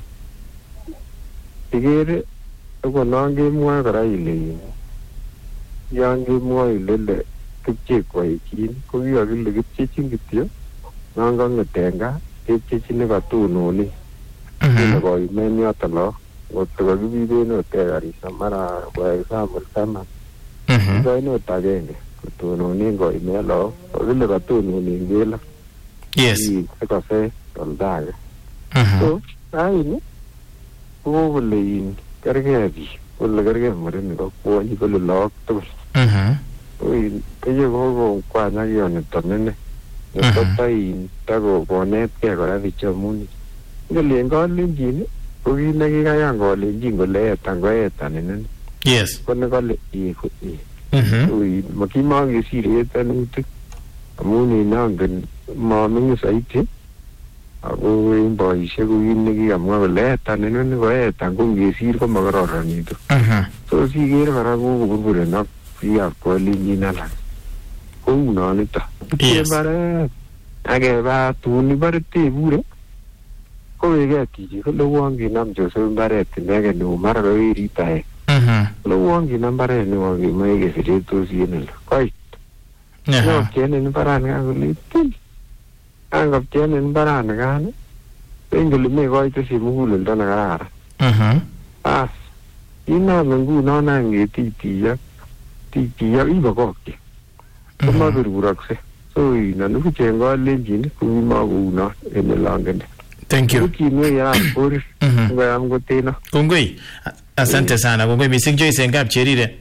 ikere konon kemwoe kora ile yon kemwoe ile le kipche kweichin ko kikakile kipchechin kityo non kong'eten gaa kepchechin nekatonone kele koimen yoto lo ngotko kakibiben ot karisa mara for example taman kikoin ot agenge kotononen koimen lo kakile katononen kelo sikose oldage so raini kokole in kergei biik kole kergei murenik ak kwonyik kole look tugul keye kokokwany ak yoniton ine netotain takonetkei kora bichu amun ngele en Kolenjin ko kit nekikayan Kolenjin kole etan ko etan ineni ko nekole ee ko ee makimokesire etanutik amun inongen moming'in soiti ako en boisiek ko kit nekikamwa kole etan inoni ko etan ko ngesir ko makororonitu so sikere kora kokoburburen ak biikab Kolenjin alak kou nonito kipche mbaret akeba tun ibore tebure kowekei tichi kole uon kinam Joseph mbaret ineken neo mara kawiritaek kole uon kinam mbaret neo kemoe kesiretosi en ole koit nyopchenen mbaranikan kole til angopchenen mbaranikan en kole mekoitesi muguleldo nekararan as inam ngunon any ketitiyak titiyak ibokokyi komaberurokse so inanubuch en Kolenjin ko kimakounon en olongen. Thank you. Kinwe ya pori ngoyam koteno. Kongoi. Asante sana. Kongoi mising Joyce ngap cherire.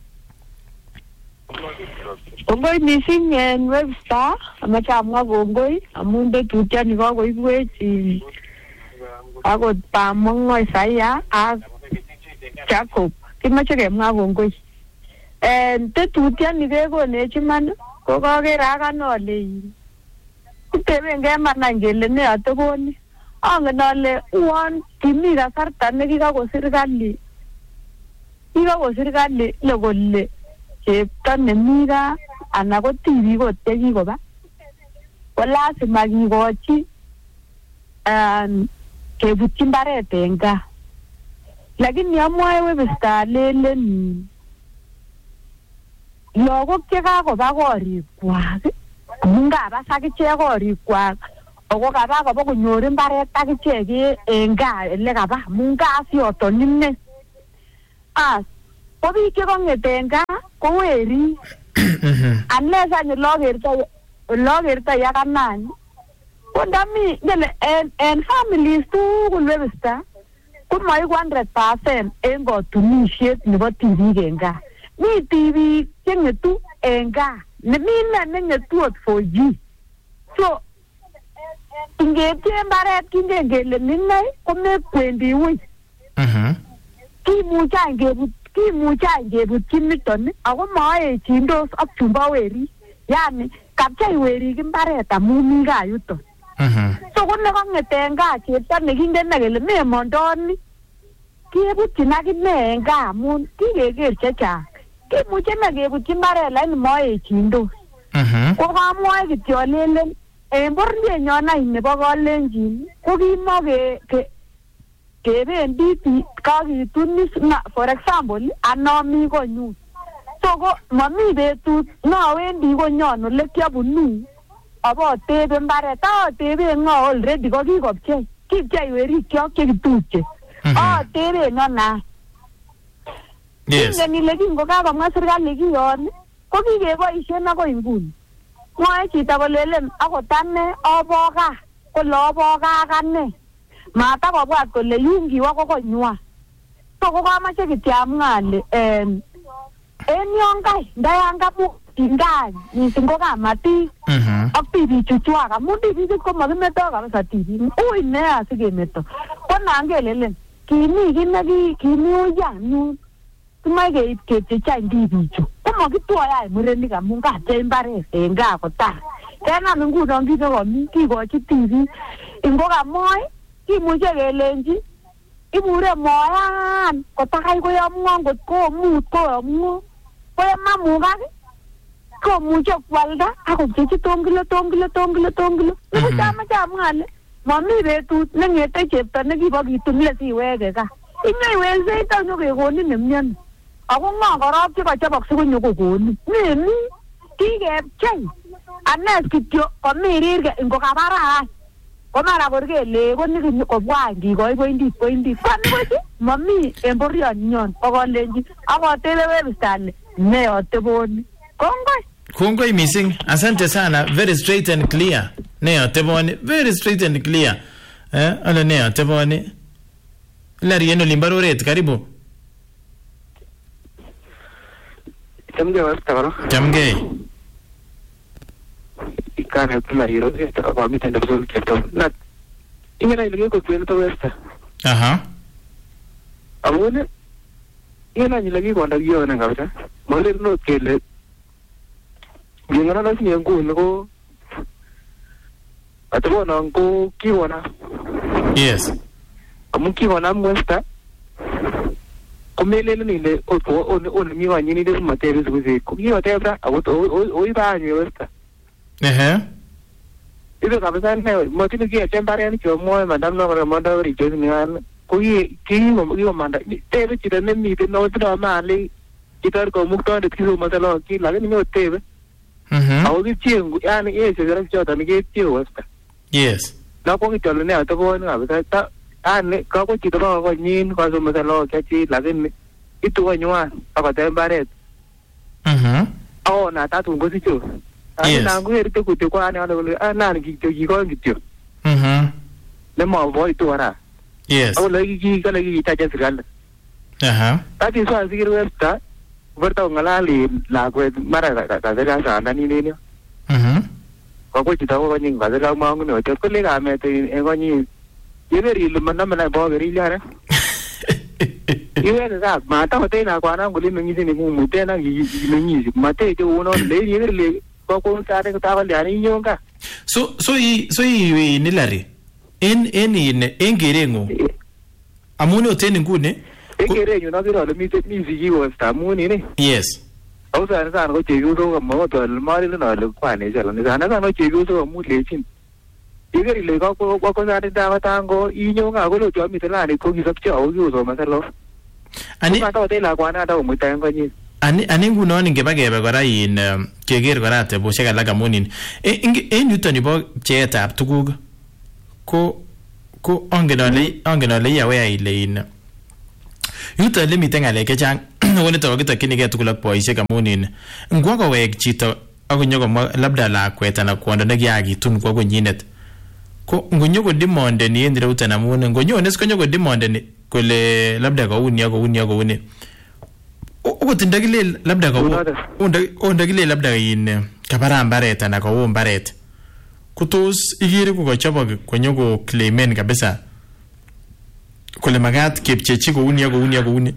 Kongoi mising en Webster amache amwa kongoi amun tetutiani kokoibwech akot Bamongo Isaiah ak Jacob kimache kemwa kongoi. En tetutiani kekonech iman ko kaker akane ale kiteben kemanany kele ne atekoni angen ale uon kimi kasarta nekikako serikali kikako serikali le kole chepto nemi gaa anan ko tibik ot chekikoba ko lazima kikochi kebutyi mbaret en gaa lakini amwae Webster alelen lagok chekakoba korikwak amun kabas akichek korikwak ako kaba kobo konyor imbaret akichek en gaa ele kaba amun gaa yoton inne. As ko biik chekong'eten gaa ko weri unless any olokertoi olokertoi ak anany ko ndami ngele en en families tugul Webster ko maiku one hundred percent en kotunisiet nebo tibik en gaa. Mi tibik cheng'etu en gaa nemi ne neng'etu ot for G. So ingetie mbaret kingen kele ninei komekwendi wui. Kimuche angebut kimuche angebutyi niton ako maechindos ak chumbo weri. Yani kapchei werik imbaret amun mi gaa yuton. So ko nekong'eten gaa chepto nekingen kele memondoni kebutyin akine en gaa amun kikeker chechang. Kimuche nekebutyi mbaret lakini maechindos. Ko kamwoe kityo lelen en bororienyon any nebo Kalenjin ko kimoke kebendi kakitunis for example anomi konyun. So ko mami betut nawendi konyon ole kiabunu abotebe mbaret atebe ng'o already ko kikopchei kipchei werikyok chekitupche atebe ng'o. Yes. Ingen ile kingokakomwa serikali kiyon ko kikeboisien akoi nguni. Mwae chito kolelen akot ane obo gaa kole obo gaa akane matakobwat kole yun kiwo ko konywan. So ko kamache kityo amwa ale en yon kai ndayan kabutin gaa mising ko kamatik ak tibik chuchwak amun tibik ko makimeto kabisa tibik ui nea sikemeto ko nan kelelen kimi kit nekimi uyan yun kimae keib kepchechany tibichu ko makitwoe any murenik amun kapchei mbaret en gaa kotar. Kenam ngunon kit nekomi kikochi tibik ingoka moi kimuche kelenji ibure moyan kotakai koyomwo ngot komut koyomwo koyemamukak komuche kwalda akopchechi tongilo tongilo tongilo tongilo. Nikuchamache amwa ale mami betut neng'ete chepto nekibokitun ile siweke gaa inyoiwelseito nyokekonin nemyoni ako ng'o korok chekochobok sikonyokokonin memi kikepchei anes kityo komirir ingokabarach komara kor kele koni kobwa kikoi pointit pointit kwanikochi mami en borionyon bo Kalenjin akotebe Webster ale ne oteboni. Kongoi. Kongoi missing. Asante sana. Very straight and clear. Ne oteboni. Very straight and clear. Eh, ale ne oteboni. Lari yenu limbaroret karibu. Chamge Webster bro. Chamge. Ikana tula hiro esta kwa mitenda bzol keto. Nat. Ingena ile ko kwenda Webster. Aha. Amune ingena ile ki kwanda kiyo na kabisa. Mole no kele. Ngena na sinye nguni ko atobona ngo kiwona. Yes. Amun kiwona Webster. Kumele nile o o o mi wa nyini de materi zuzi. Kugiwa tebra o o o iba nyi Webster. Eh. Ibe kabisa ne motini ki atembare ni chomo madam no ko mondo ri jo ni an ko yi ki mo ki manda tebe ti ne mi de no tra mali kitar ko mukto de kiso masalo ki la ni no tebe. Mhm. Awu ki chengu yani e se gara chota ni ki ti Webster. Yes. Na ko ki tolo ne atobo ni kabisa ta an ka ko ti to ko nyin ko so masalo ka ti la ni itu ko nywa ko tembare. Mhm. Oh na ta tu ko si chu. Yes. Na ngwe rite kutte kwa ana ana ana ni kityo giko kityo. Mhm. Le mo boy to ara. Yes. Awu le gi kala gi ta jas gal. Aha. Tati so azir Webster. Berta ngalali la kwe mara ka ka ga sa na ni ni. Mhm. Ko ko ti ta ko ni ga ga ma ngno to ko le ga me te e ko ni. Yebe ri lu manna mana bo ga ri ya re. Yebe ga ma ta te na kwa na nguli mi ni mu mu te na gi ni ni ma te jo uno le yebe le ko ko ta te ta le ani nyonga. So so i so i nilari. En en in en gerengo. Amuni oteni ngune. En gerengo na biro le mi te mi si go sta muni ni. Yes. Au sa sa ko che yu so ko mo to le mari le na le kwa ne ja le sa na sa no che yu so mu le chin. Yebe le ko ko ko sa te ta ta ngo i nyonga ko lo jo mi te la ni ko gi sap che au yu so ma sa lo. Ani ka ta te la kwa na da mu ta ngo ni. ani ani ngunon ingebakebe kora in keker kora ateboshek alak amun in en yuton ibo pcheetab tuguk ko ko angen ale angen ale yawe ile in yuto le miten ng'alek chechang wonito kokitokyinigei tugul ak boisiek amun in ngwa kowek chito akonyokomwa labda lakwet anan kwondo nekiyakitun kwa konyinet ko ngonyo demandeni en reuton amun ngonyone sikonyo demandeni kole labda kouni ak kouni ak kouni okot ndakile labda ko ondakile labda in kabara mbaret anan ko mbaret kutos igere ko kochobok konyo ko claimen kabisa kole magat kepchechi kouni ak kouni ak kouni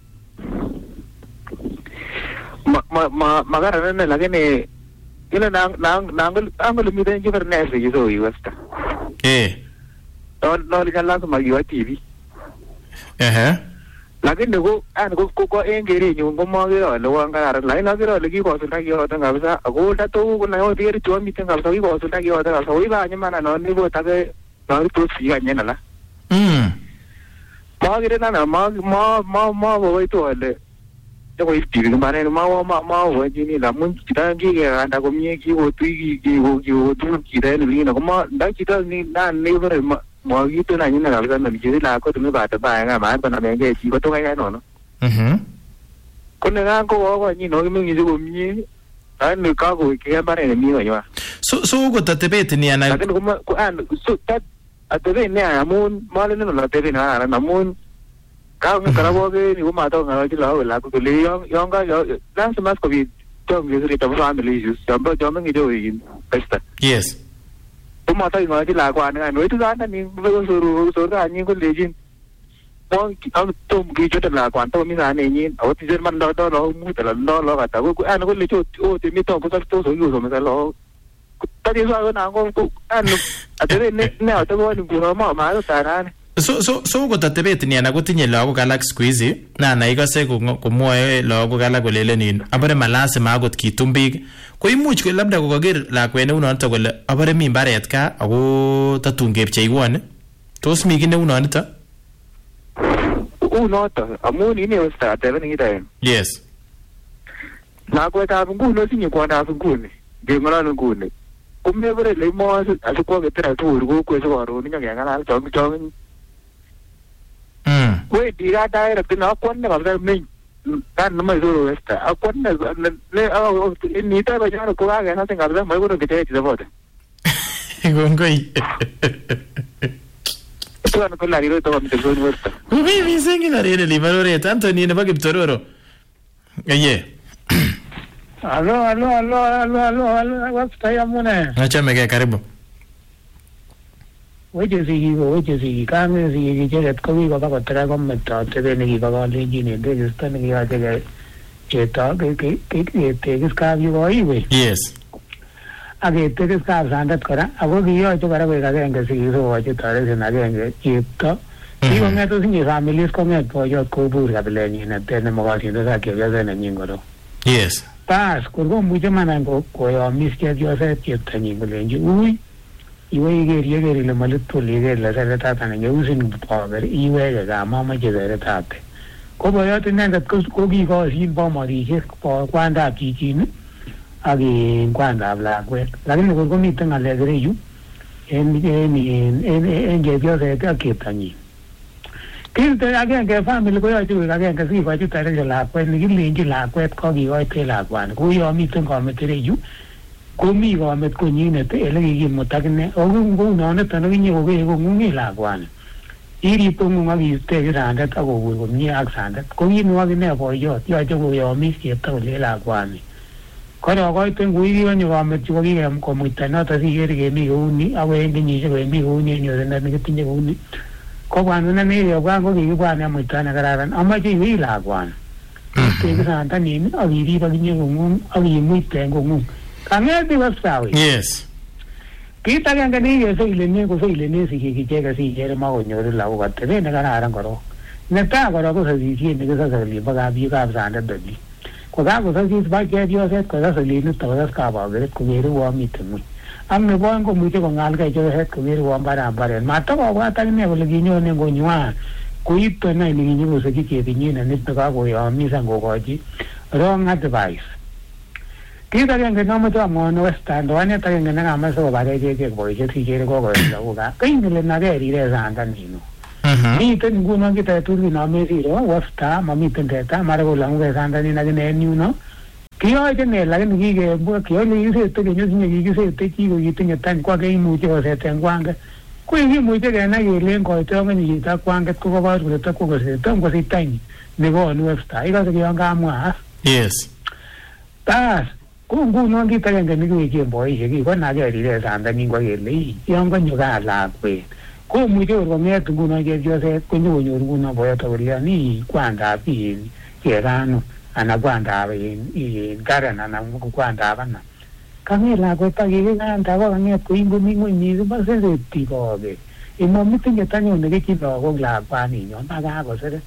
ma ma ma magara ne lakini ile na na na angolo miden juver nese yizo iwasta eh no no le kala ma yiwa T V eh lakini ko an ko ko engere nyu ko magero le wanga la ina gero le ki ko sulta ki hoda ngabisa ko ta to ko na yo tiere to miten ngabisa ki ko sulta ki hoda ngabisa wi ba nyama na ni ko ta ke na to si ga nyena la mm magere na na ma ma ma ma wo to le ko isti ni mare ma ma ma wo ji ni la mun kita ki ge anda ko mi ki wo tu ki ki wo ki wo tu ki re ni na ko ma da kita ni na ni bare ma mo gi to na ni na ga na ji la ko tu mi ba ta ba nga ma ba na me ge ji ko to ga no no mhm ko ne ga ko wo ni no mi ji ko mi an ni ka ko ki ga bare ni mi ga so so ko ta tebet ni ana lakini ko ko an so ta atebe ne amun male no la tebe na na amun ka ng karawo ke ni uma to nga jila wala ko le yung yung ga lang sa mas ko bi to mi ri to family issues jamba jamba ngi do yin pesta yes uma to nga jila ko an no itu ga na ni ko suru suru ga ni ko le jin mo ang to gi jo ta la kwan to mi na ne ni o ti jer man do do lo mu ta lo lo ga ta ko an ko le jo o ti mi to ko ta to so yu so me ta lo ta di so na ko ko an atebe ne ne to ko ni ko ma ma ta na so so so ko tatebet ni ana kotinye lagok alak squeeze na na ikase komwoe lagok alak kolelenin abare malasima akot kitum biik ko imuch ko labda kokaker lakwet neunonito kole abare mi mbaret ka ako tatun kepcheiwon tos mi kit neunonito unoto amun ini wasta atebe ni ita yes lakwetab nguno tinye kwandab nguni ngeng'olol nguni komebore le mo asikwo ketera tugul kokwet sikoron nyokeng'alal chong chong mm we dira direct na kwon ne kabisa min kan no mai zoro esta akwon ne le ni ta ba jana ko ga na tinga kabisa mai goro kete ti zabote gongoi to an ko la ro to mi to ni esta ubi mi sengi la rene li valore tanto ni ne ba kiptororo aye alo alo alo alo alo alo wasta ya mune acha mege karibu weche siki ko weche siki kame siki kicheket ko kikobakotera kometa atebet nekikokolenjin en tekisto nekiyoche keto ketekis kapyukoiwek yes ak ketekis kap sandet kora ako kiyoche kora koek agenge sikik sikokochi toretin agenge chepto kikong'et osinye families kong'et boyot kobur kabilenyin neter nemokosindos ak chepyoset nenyin korok yes bas kor komuche manan koyomis chepyoset cheptonyin kolenji ui iwe iker yeker ile malitul iker ile seretat anan yeusin bober iweke gaa mamache seretate ko boyot inendet ko kikosin bomarisiek kwandab chichin ak in kwandab lakwet lakini kor komiten ng'alek ireyu en chepyoset ak cheptonyin kilte agenge family koyoche koek agenge sikikochi tarehe lakwet nekilenji lakwet kokikoite lakwani kou yo miten komet ireyu komi komet konyinet ele kikimut akine ako kounoniton akinye kokee kong'ung'e lakwani irib kong'ung ak iisteki sandet ak kobur komie ak sandet ko kinu akine boyot yoche koyomis chepto kole lakwani korokoite ngui kikonyo komet chu kokikemuita noto sikere kemi kouni ako en kenyisiek kemi kouni en yosenet nekitinye kouni kobwanune nekebwan ko kikibwane amuita nekararan amache iwei lakwani iisteki sandanin ak irib akinye kong'ung ak imuite en kong'ung kang'et iwepsawe yes kit agenge nekikesoilene kosoilene sikik icheket sikere makonyoru lagok atebet nekararan korok netai korok ko sasisiet nekisose olimbo kapyukab sandet oli ko kakosasis ba chepyoset kosas olinito kosas kaboberet kokere uon miten ng'weny ak nebo oeng komuche kong'algei chepyoset kokere uon bara mbaret matokobwat akine kole kinyone konywan koipto nai nekinyokosochi chepinyinet nito kakoyomisan kokochi wrong advice. Kit agenge nomoche amwaun Western ndoanet agenge nekamach sikobare icheket boisiek sikere kokoek lagok keny kele nakerire sandanino. Miten ngunon kit agetugul kinome siro Western mamiten teta mara kolang'ugei sandanin akine en yuno kiyoche ne lakini kikebwa kiyole kisete kenyosinye kikisete chi kokitinye tany kwake imuche koseten kwanget ko kimuche kenai kelen koitongen chito kwanget ko kobor kole takwo kosete tom kosich tany nekonu Webster ikose kiyon kamwa yes tas ko ngunon kit agenge nekiwechen boisiek ko nakerire sandanin kwa kele yon konyo kaa lakwet komuche kor kong'et ngunon chepyoset konyokonyor ngunon boyot akolian ii kwandab in chekano anan kwandab in Karen anan kwandab ana kang'et lakwet akikikanda ko kang'et ko ingomi ng'weny mising bo sereti kobe imomitinye tanyun neketyin lagok lakwaninyon makakoseret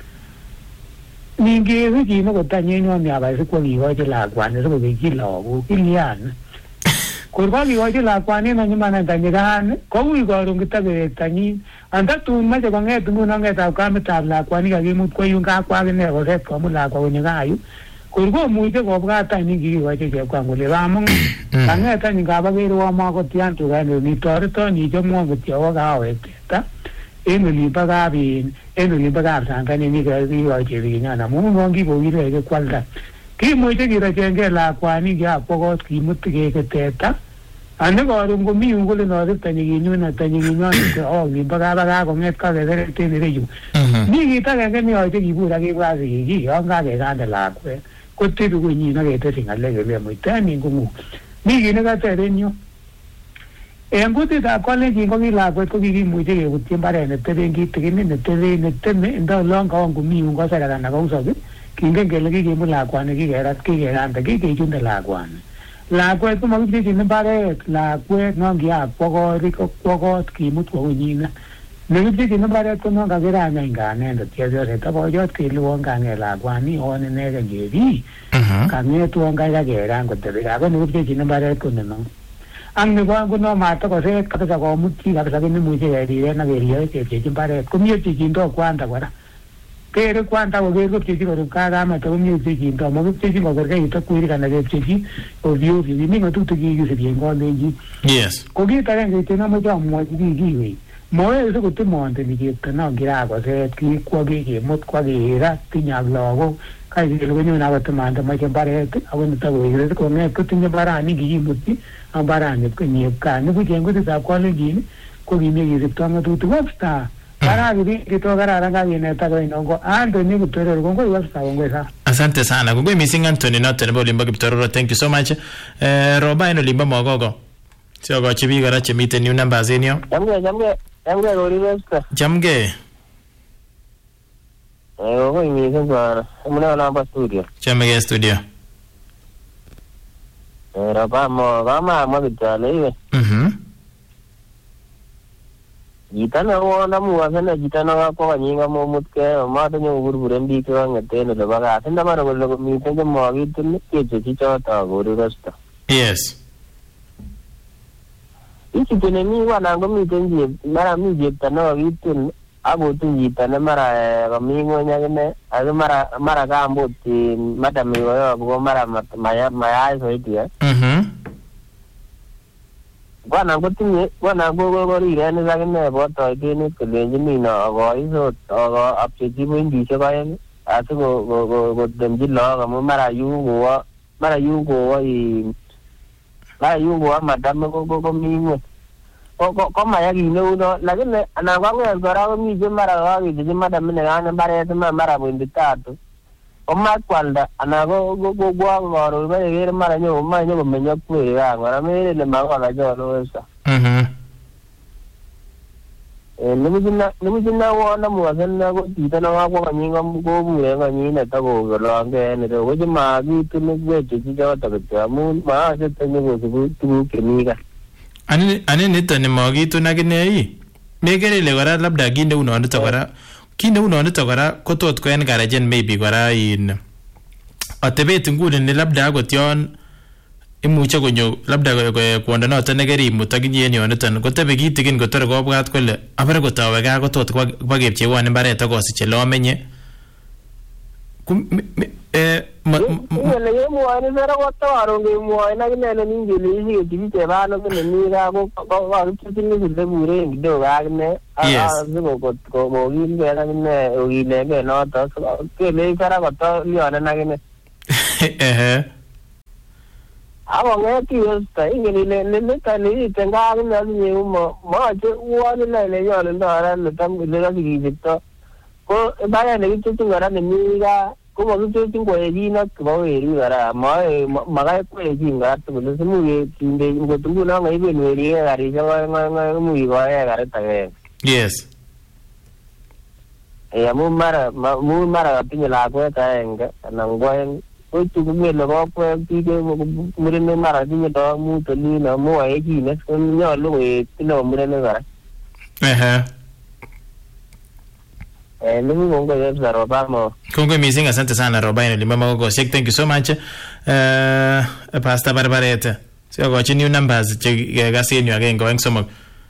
ningesich akot tanyenyon yabai sikwo kikochi lakwani sikobekyi lagok ilian kor kakikochi lakwanin anyuman tanyikan koui karon kitaberet tanyin andatun mache kong'et nguno ng'etab kamitab lakwani kakimut kwo yun kakwa akine koset komut lakwa konyo kayu kor komuche kobwat tanyin kikikochi chepkwan kole ramon kang'et anyun kabakere wamakotian tugan nitoreton ichomwon kityo awo kawek teta en olimbo kabin en olimbo kapsanganini kikikochi bikinyan amun ngon kikowireke kwalda kimuche kirachengei lakwani kiakwo kot kimut keke teta ane karon komi yun kole norip tanyikinyun tanyikinyon oh olimbo kabaka kong'et kakeseret en ireyu mi kit agenge neyoche kibur akibwat sikik yon kakekande lakwet kotebi konyin aketesyi ng'alek kele muitanin kong'ung mi kit nekater en yu en kutitab kalenjin ko ki lakwet ko kikimuche kebutyi mbaret neteben kitigin netebe neteme ndo olon kaon komi yun koserat anan kousok kingen kele kikemut lakwani kikerat kikeranda kikechunde lakwani lakwet ko makipchechin mbaret lakwet non kiakwo korik kwo kot kimut kwo konyinet nekipchechin mbaret ko non kakiranyany kanendet chepyoset aboyot keluon kang'et lakwani on ineken chebi kang'et uon kakakeran kotebi ako nekipchechin mbaret ko nenon ak nebo nguno matakoset kabisa komut chi kabisa kinemuche keriren ak keriyo kepchechi mbaret komie pchechindo kwanda kora kere kwanda koker kopchechi korup kakamet komie pchechindo makipchechi kokerkeit ak werik anan kepchechi ovyo ovyo kimi ng'atutik kikisibi en kolenjin yes ko kit agenge chemoche amwochi biik kiwei moyoe sikotimondeni chepto non kirakoset kikwo kikemut kwa kerat tinye ak lagok kaikele konyon akotimanda moche mbaret ako nitokowekret kong'et kotinye mbarani kikimutyi ak mbarani nyepkaa nibuch en kutitab kolenjin ko kimi kisipto ng'atutik Webster Karakibiito kararan kakineta koinon ko Anthony Kiptororo kongoi Webster kongoi sana. Asante sana. Kongoi missing Anthony noto nebo Olimbo Kiptororo. Thank you so much. Eh Roba en Olimbo Mogogo. Siogochi biik kora chemiten new numbers en yo. Jamge jamge jamge kori Webster. Jamge. Eh kongoi missing bwana. Mune wala studio. Chamege studio. Eh Roba mo kama mo kitale iwe. Mhm. Jitana wona muwasana jitana wako kanyinga momutke matinye kuburburen biik chekang'eten ole bo gaa tinda mara kole komiten chemokitun kepchechi choto kori Webster. Yes. Ichito nemi anan komiten chep mara mi chepto nekakitun akotun chito ne mara komi ng'weny akine ak mara mara kambot madam koyobu ko mara mayai soiti Mhm. Bwana kotinye bwana gogo koriren akine botoitenet kolenjin ino akoisot ako apchechi pointishek aeng asiko kotemchi lagok amu mara yungowo mara yungowo mara yungowo madam komi ng'weny komaya kit neuno lakini anan kong'et kora komi che mara kakechechi madam nekanye mbaret mara pointi tatu komakwalda anan ko kwo karon keker mara mara nyokomeny ak werik kaa kora mekere ile makolacholo Webster. Mhm. Eh nibuch inawon amukasen ko chito nekakwo konyin kobur en konyinet akokolongei en ireu ko chemakitun kwechechi choto kityo amun maachete nyokosibu tuguk chemi kaa. Ani nito nemakitun akine ii mekere ile kora labda kit neu nonito kora kit neu nonito kora kotot ko encouragen maybe kora in atebet nguni ni labda akot yon imuche konyo labda kwondo noto nekerimut akinye en yoniton kotebe kitigin kotore kobwat kole abare kotawe gaa kotot kwakepchewon mbaret akosiche le amenye ngele yemwoe ni sera kotoron kemwoe na kinene ningele isi kibite bano kene mira ko ko kitingi kile bure kidogo akne asiko ko ko ngile na kine ogile ke no to kele sera koto lione na kine eh abo ngeti esta ingele le le tani tenga kine ni mo mo je uone le le yo le ndara le tam le ga kibito ko baya ne kitu ngara ne mira como que yo tengo edina que va a ir gara ma maga ko edina to no se muy de ngo tungu na ngai be no ri gari ja nga nga muy ga ya gara ta yes ya mu mara mu mara pinye la ko ta enga na ngoen ko tu me lo ko ti de mu re ne mara pinye to mu to ni na mu ai ji ne ko nyo lo e ti no mu re ne gara eh eh mimi mungu ya roba mo Kongwe missing asante sana Robaino limama go shek thank you so much uh Pastor Barbareta so go chi new numbers che ga senyu again going some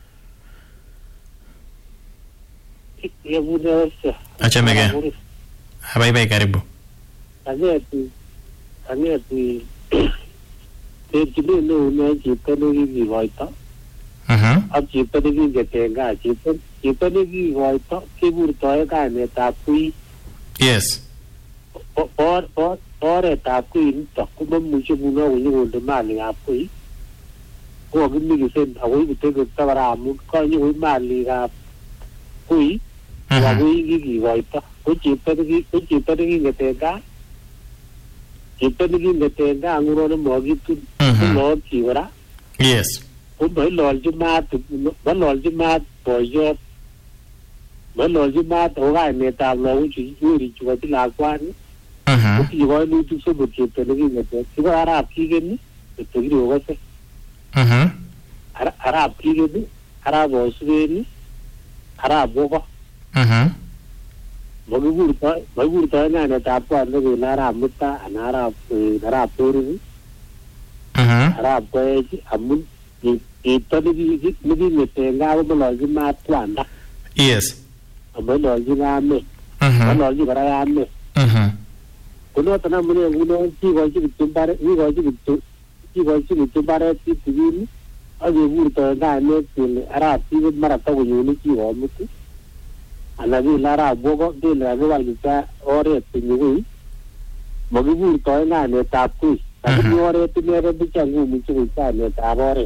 ya buda acha mega bye bye karibu ageti ageti te chile no no chi pele gi vaita aha ab chi pele gi getenga chi pele chi pele gi vaita ke burto ka ne ta kui yes or or or ta kui to kuma mu chi bu no ni wonde mali ga kui ko gi mi sen ta wi te ko ta ra mu ko ni wi mali ga kui wa wi gi gi vaita ko chi pele gi ko chi pele gi getenga chi pele gi getenga nguro no mo gi tu no chi wara yes ko bai lol ji ma tu ba lol ji ma po yo ba lol ji ma to ga ne ta lo chi ju ri chu ti la kwa ni aha ki go ni tu so bu chi te ni ne te ki ba ara ki ge ni te ri go se aha ara ara ki ge ni ara bo su ge ni ara bo ko aha bo gu gu ta ba gu ta na ne ta kwa ne ge na ra mu ta na ra ra po ru aha ara po ji amun ni to ni gi ni gi ne te ga bo lo ji ma kwa nda yes ba lo ji ga me aha ba lo ji ga ra me aha kuno tana mune uno ki go ji tu bare ni go ji tu ki go ji tu bare ti ti ni age bur to ga ne ti ara ti mara ta go ni ki go mu ti ana vi lara bo go de la go wa ta ore ti ni wi mo gi bur to ga ne ta ku ta ni ore ti ne re bi cha ngu mu chi ta ne ta ore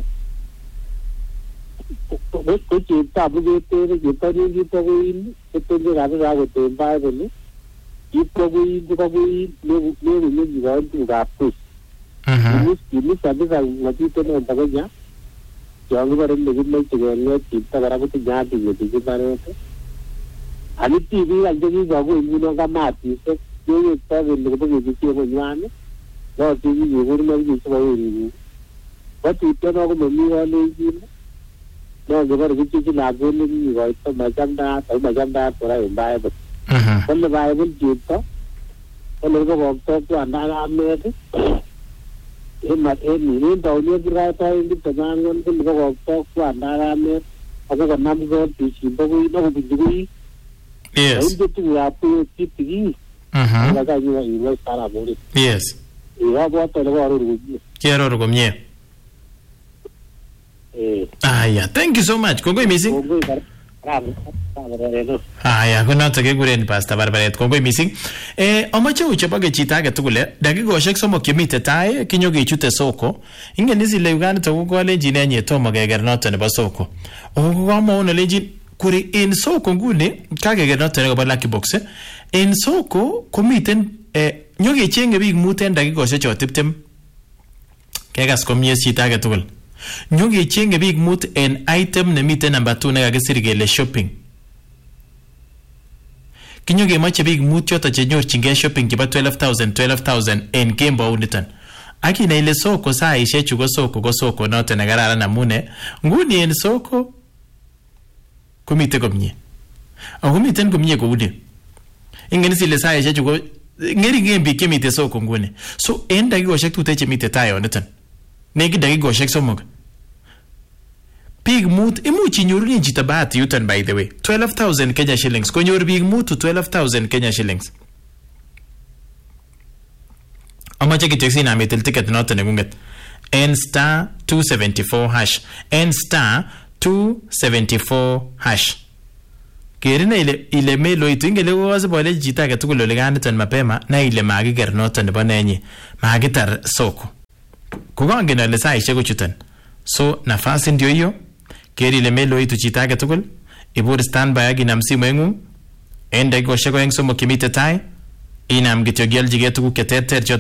ko ko chi ta bu ge te ge ta ni gi to wi ko to ga ga go te ba go ni Ipogi, ipogi, le le le le le ga pu. aha Ini ini sabe ga ngati to no daga ja. Jangan bare le le te ga le ti ta gara ko ti ja ti le ti bare to. Ani ti vi ga ji ga go ni no ga ma ti se yo yo ta le le ko ji ti ko nyane. No ti vi ni go no ji so wo ni. Ko ti to no ko mo ni ga le ji. No ga bare ji ti la go ni ga to ma jam da to ma jam da to ra ba ba. aha Con le Bible giusto, con le volte che andava a me, e ma e mi non da ogni grata in tutto mangon, con le volte che andava a me, a che non go ti si dopo dopo di lui, yes e tu ya pu ti ti, aha la ga io io stara bori, yes e va a te lo varo rugi, quiero rugomie e aya thank you so much Kongwe missing go go bravo bravo Aya, kunoto kekuren Pastor Barbaret. Kongoi missing. Eh, amache uchoboke chito age tugul dakikoshek somok chemite tai kinyokechute soko. Ingen isile Uganda to kolenjin enye tomo keker noto nebo soko. Ako kamaon olenjin kuri en soko nguni kakeker noto nebo Lucky Box. En soko komiten eh nyokechenge biik mut en dakikoshek cho tiptem. Kekas komie chito age tugul. Nyokechenge biik mut en item nemiten number two nekakisir kele shopping. Kinyo kemoche biik mut choto chenyorchingei shopping chebo twelve thousand twelve thousand en kembou niton. Akine ile soko saishek chu ko soko ko soko noto nekararan amune nguni en soko komite komie. Ako miten komie kouni. Ingen isile saishek chu ko ngeringen biik chemite soko nguni. So en dakikoshek tute chemite tayo niton. Nekit dakikoshek somok. Big mut imuch inyorunen chito bahati yuton by the way twelve thousand Kenya shillings konyor big mut to twelve thousand Kenya shillings amache kityo sinam itil ticket noton nengunget en star two seventy-four hash en star two seventy-four hash. Kerine ile ile melo itu ingele wose bole jita age tugul ole ganito mapema na ile magiger noton nebo nenyi magitar soko. Kugangen ale saishe kochuton. So nafasi ndio hiyo. Keri ile melo itu jita age tugul ibur standby aginam simengu ende go shego eng somo kimite tai inam gityo geljige tuguk keterter